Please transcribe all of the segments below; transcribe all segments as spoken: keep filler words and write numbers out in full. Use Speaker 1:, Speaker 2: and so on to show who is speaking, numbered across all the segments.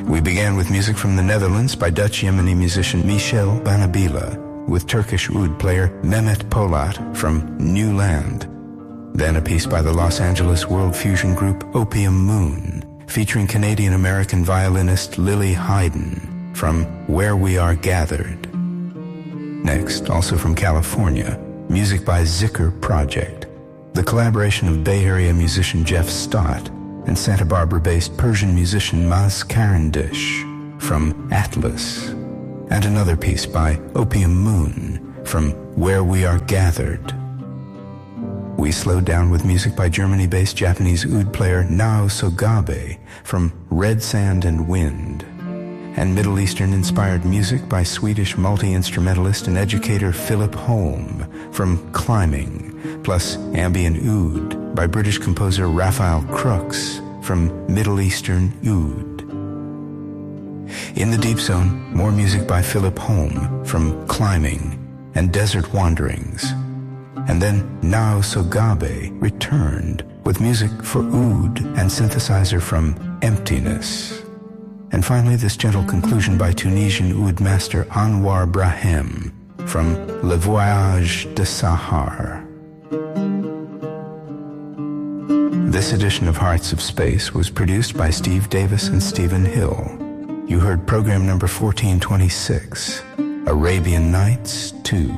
Speaker 1: We began with music from the Netherlands by Dutch Yemeni musician Michel Banabila, with Turkish oud player Mehmet Polat from New Land. Then a piece by the Los Angeles world fusion group Opium Moon, featuring Canadian-American violinist Lily Hayden from Where We Are Gathered. Next, also from California, music by Zikr Project, the collaboration of Bay Area musician Jeff Stott and Santa Barbara-based Persian musician Maz Carandish from Atlas, and another piece by Opium Moon from Where We Are Gathered. We slowed down with music by Germany-based Japanese oud player Nao Sogabe from Red Sand and Wind, and Middle Eastern-inspired music by Swedish multi-instrumentalist and educator Philip Holm from Climbing, plus ambient oud by British composer Raphael Crooks from Middle Eastern Oud. In the Deep Zone, more music by Philip Holm from Climbing and Desert Wanderings. And then Nao Sogabe returned with music for oud and synthesizer from Emptiness. And finally, this gentle conclusion by Tunisian oud master Anwar Brahim from Le Voyage de Sahar. This edition of Hearts of Space was produced by Steve Davis and Stephen Hill. You heard program number fourteen twenty-six, Arabian Nights two.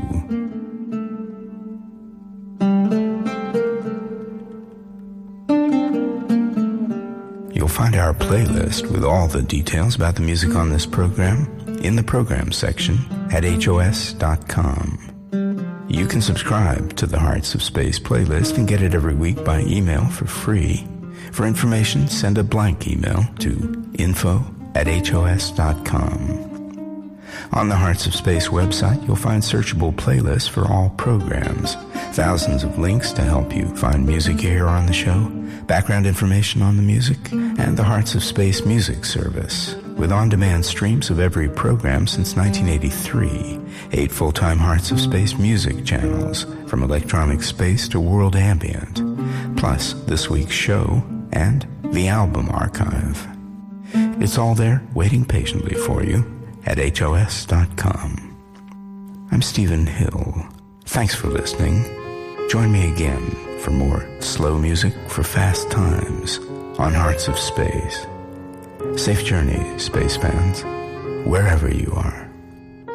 Speaker 1: You'll find our playlist with all the details about the music on this program in the program section at H O S dot com. You can subscribe to the Hearts of Space playlist and get it every week by email for free. For information, send a blank email to info at H O S dot com. On the Hearts of Space website, you'll find searchable playlists for all programs, thousands of links to help you find music you hear on the show, background information on the music, and the Hearts of Space music service, with on-demand streams of every program since nineteen eighty-three, eight full-time Hearts of Space music channels, from electronic space to world ambient, plus this week's show and the album archive. It's all there, waiting patiently for you at H O S dot com. I'm Stephen Hill. Thanks for listening. Join me again for more slow music for fast times on Hearts of Space. Safe journey, space fans, wherever you are.